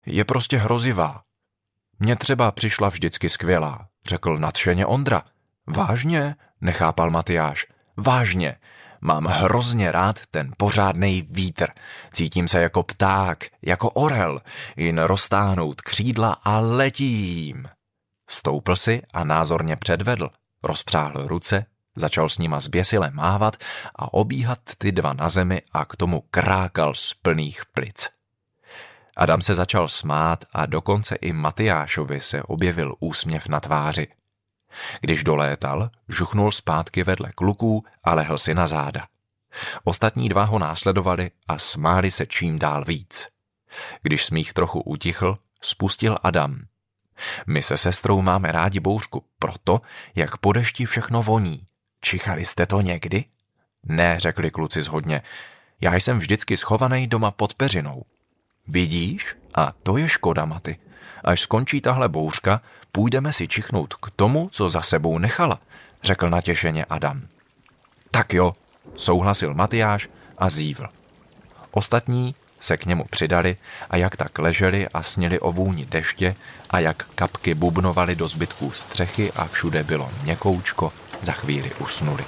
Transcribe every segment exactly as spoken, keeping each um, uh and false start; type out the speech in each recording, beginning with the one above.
Je prostě hrozivá. Mně třeba přišla vždycky skvělá, řekl nadšeně Ondra. Vážně? Nechápal Matyáš. Vážně. Mám hrozně rád ten pořádnej vítr. Cítím se jako pták, jako orel. Jen roztáhnout křídla a letím. Stoupl si a názorně předvedl. Rozpřáhl ruce, začal s nima zběsile mávat a obíhat ty dva na zemi a k tomu krákal z plných plic. Adam se začal smát a dokonce i Matyášovi se objevil úsměv na tváři. Když dolétal, žuchnul zpátky vedle kluků a lehl si na záda. Ostatní dva ho následovali a smáli se čím dál víc. Když smích trochu utichl, spustil Adam. My se sestrou máme rádi bouřku proto, jak po dešti všechno voní. Čichali jste to někdy? Ne, řekli kluci zhodně. Já jsem vždycky schovaný doma pod peřinou. Vidíš? A to je škoda, Maty. Až skončí tahle bouřka, půjdeme si čichnout k tomu, co za sebou nechala, řekl natěšeně Adam. Tak jo, souhlasil Matyáš a zívl. Ostatní se k němu přidali a jak tak leželi a snili o vůni deště a jak kapky bubnovaly do zbytků střechy a všude bylo měkoučko, za chvíli usnuli.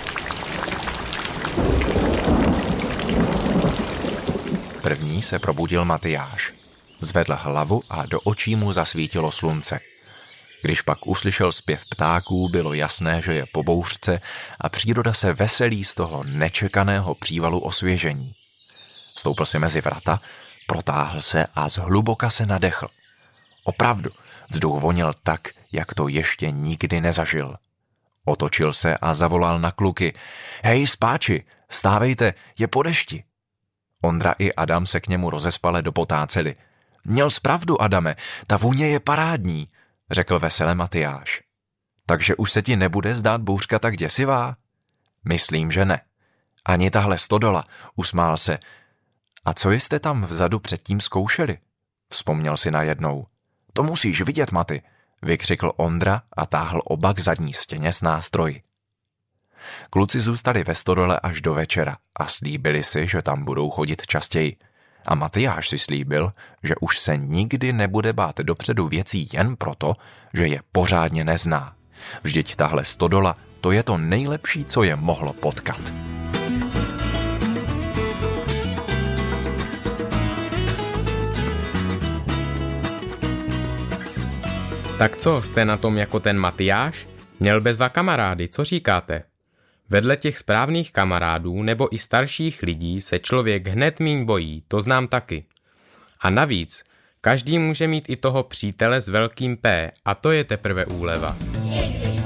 První se probudil Matyáš. Zvedl hlavu a do očí mu zasvítilo slunce. Když pak uslyšel zpěv ptáků, bylo jasné, že je po bouřce a příroda se veselí z toho nečekaného přívalu osvěžení. Stoupl si mezi vrata, protáhl se a zhluboka se nadechl. Opravdu, vzduch voněl tak, jak to ještě nikdy nezažil. Otočil se a zavolal na kluky. Hej, spáči, vstávejte, je po dešti. Ondra i Adam se k němu rozespale dopotáceli. Měl zpravdu, Adame, ta vůně je parádní, řekl vesele Matyáš. Takže už se ti nebude zdát bouřka tak děsivá? Myslím, že ne. Ani tahle stodola, usmál se. A co jste tam vzadu předtím zkoušeli? Vzpomněl si najednou. To musíš vidět, Maty, vykřikl Ondra a táhl oba k zadní stěně s nástroji. Kluci zůstali ve stodole až do večera a slíbili si, že tam budou chodit častěji. A Matyáš si slíbil, že už se nikdy nebude bát dopředu věcí jen proto, že je pořádně nezná. Vždyť tahle stodola, to je to nejlepší, co je mohlo potkat. Tak co, jste na tom jako ten Matyáš? Měl bezva kamarády, co říkáte? Vedle těch správných kamarádů nebo i starších lidí se člověk hned míň bojí, to znám taky. A navíc, každý může mít i toho přítele s velkým P a to je teprve úleva.